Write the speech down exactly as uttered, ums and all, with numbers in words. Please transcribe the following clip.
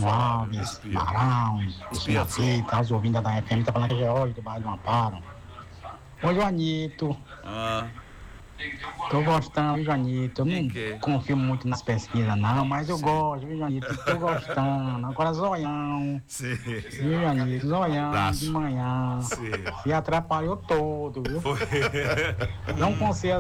Antônio Alves, Marão, Sunaci, tá os ouvindo da F M, tá falando que é hoje do bairro do Amparo. Ô, Joanito. Ah. Tô gostando, viu, Joanito? Eu não que? confio muito nas pesquisas, não, mas eu Sim. gosto, viu, Joanito? Tô gostando. Agora, zoião. Sim. Viu, Joanito? Zoião Abraço. de manhã. Sim. Se atrapalhou todo, viu? Foi. Não consigo